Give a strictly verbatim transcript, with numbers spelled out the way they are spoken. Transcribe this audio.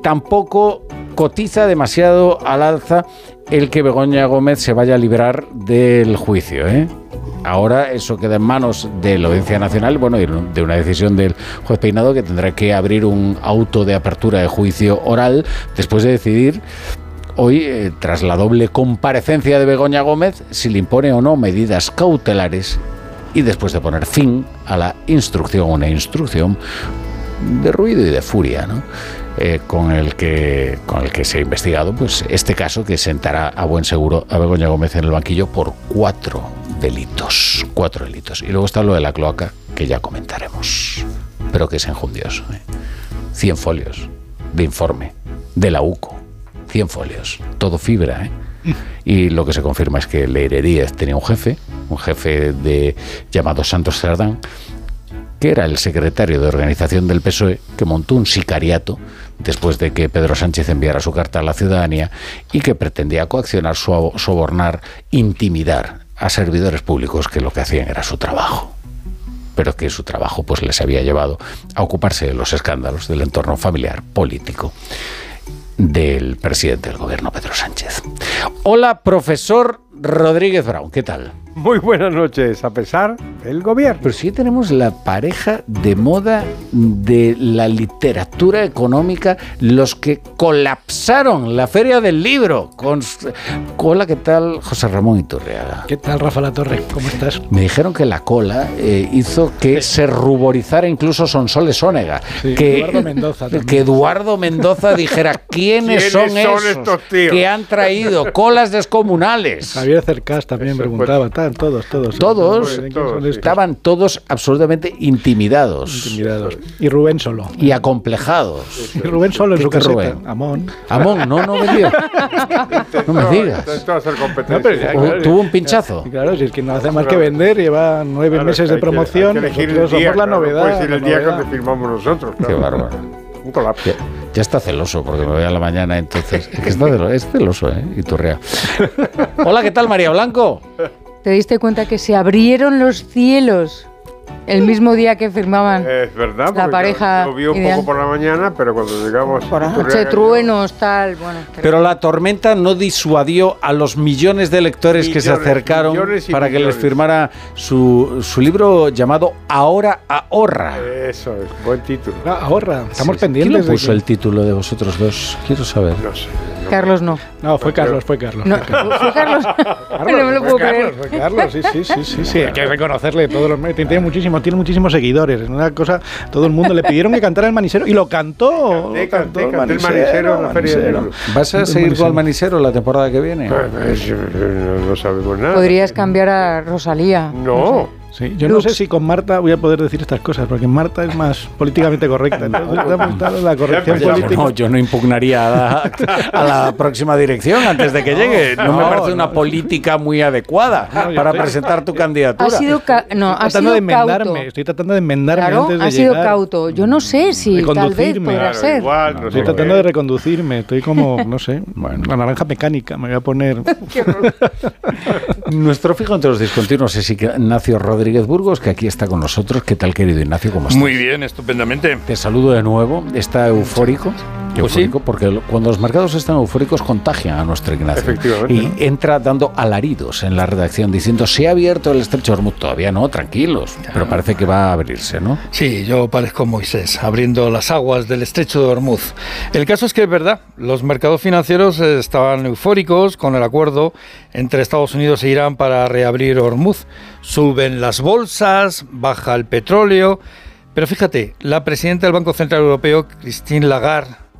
tampoco cotiza demasiado al alza el que Begoña Gómez se vaya a librar del juicio, ¿eh? Ahora eso queda en manos de la Audiencia Nacional, bueno, y de una decisión del juez Peinado, que tendrá que abrir un auto de apertura de juicio oral después de decidir hoy, eh, tras la doble comparecencia de Begoña Gómez, si le impone o no medidas cautelares y después de poner fin a la instrucción, una instrucción de ruido y de furia, ¿no? Eh, con el que con el que se ha investigado pues este caso, que sentará a buen seguro a Begoña Gómez en el banquillo por cuatro delitos. Cuatro delitos. Y luego está lo de la cloaca, que ya comentaremos. Pero que es enjundioso, ¿eh? Cien folios de informe de la UCO. Cien folios. Todo fibra, ¿eh? Y lo que se confirma es que Leire Díez tenía un jefe, un jefe de llamado Santos Cerdán, que era el secretario de organización del P S O E, que montó un sicariato después de que Pedro Sánchez enviara su carta a la ciudadanía y que pretendía coaccionar, sobornar, intimidar a servidores públicos que lo que hacían era su trabajo, pero que su trabajo pues les había llevado a ocuparse de los escándalos del entorno familiar, político del presidente del gobierno, Pedro Sánchez. Hola, profesor Rodríguez Brown, ¿qué tal? Muy buenas noches, a pesar del gobierno. Pero sí tenemos la pareja de moda de la literatura económica, los que colapsaron la Feria del Libro. Con... Hola, ¿qué tal, José Ramón Iturriaga? ¿Qué tal, Rafa Latorre? ¿Cómo estás? Me dijeron que la cola eh, hizo que se ruborizara incluso Sonsoles Onega. Sí, que Eduardo Mendoza también. Que Eduardo Mendoza dijera, ¿quiénes, ¿Quiénes son, son esos estos tíos que han traído colas descomunales? Javier Cercás también Eso, preguntaba, pues, estaban todos, todos. Todos, ¿Quiénes todos, son sí. estos? estaban todos absolutamente intimidados. Intimidados. Y Rubén solo. Y acomplejados. Y Rubén solo en ¿Qué- su qué caseta. Rubén? Amón. Amón, no, no me digas. No me digas. Esto va a ser competencia. No, pero ya, O- claro, tuvo un pinchazo. Y claro, si es que no hace más que vender, lleva nueve Claro, meses hay de que- promoción, hay que elegir nosotros el día, somos la claro, novedad. no puede ser la el día novedad. que firmamos nosotros. Qué Claro. bárbaro. Un colapso. Ya, ya está celoso porque me voy a la mañana, entonces. Es que está celoso, es celoso, ¿eh? Iturrea. Hola, ¿qué tal, María Blanco? ¿Te diste cuenta que se abrieron los cielos el mismo día que firmaban? Es verdad, La porque pareja yo, yo vi un ideal. poco por la mañana, pero cuando llegamos... Por Iturriaga anoche, y yo- truenos, tal, bueno. Pero la tormenta no disuadió a los millones de lectores que se Millones, acercaron millones y para que les millones. firmara su, su libro llamado Ahora ahorra. Eso es, buen título. Ah, ahorra, estamos Sí, sí. pendientes. ¿Quién lo de puso que- el título de vosotros dos? Quiero saber. No sé. no- Carlos no. No, fue Carlos, fue Carlos. No, fue Carlos. fue Carlos. no me lo Fue puedo Carlos, creer. fue Carlos, sí, sí, sí, sí, sí, hay que reconocerle todos los méritos. Tiene muchísimos, tiene muchísimos seguidores. Es una cosa, todo el mundo le pidieron que cantara el Manisero y lo cantó. Canté, lo cantó canté, canté el Manisero en la Feria del Libro. ¿Vas a seguir tú al Manisero la temporada que viene? Pues, eh, no, no sabemos nada. Podrías cambiar a Rosalía. No. Sí, yo no sé si con Marta voy a poder decir estas cosas, porque Marta es más políticamente correcta. Entonces, estamos dando la corrección Ya empezamos. política. No, yo no impugnaría a la, a la próxima dirección antes de que llegue. No, me no, parece no. una política muy adecuada No, yo para estoy- presentar tu candidatura. Ha sido, ca- no, Estoy ha tratando sido de enmendarme, cauto. estoy tratando de enmendarme Claro, antes de ha sido llegar. cauto. Yo no sé si De tal vez conducirme. podrá Claro, ser. igual, no Estoy sé tratando qué. de reconducirme, estoy como, no sé, Bueno. la naranja mecánica, me voy a poner. Nuestro fijo entre los discontinuos es Ignacio Rodríguez Burgos, que aquí está con nosotros. ¿Qué tal, querido Ignacio? ¿Cómo estás? Muy bien, estupendamente. Te saludo de nuevo. Está eufórico. Pues sí. Eufórico porque lo- cuando los mercados están eufóricos contagian a nuestro Ignacio. Efectivamente, Y ¿no? entra dando alaridos en la redacción diciendo, se ha abierto el estrecho de Hormuz. Todavía no, tranquilos. Pero parece que va a abrirse, ¿no? Sí, yo parezco Moisés, abriendo las aguas del estrecho de Hormuz. El caso es que es verdad, los mercados financieros eh, estaban eufóricos con el acuerdo entre Estados Unidos e Irán para reabrir Hormuz. Suben las bolsas, baja el petróleo. Pero fíjate, la presidenta del Banco Central Europeo, Christine Lagarde,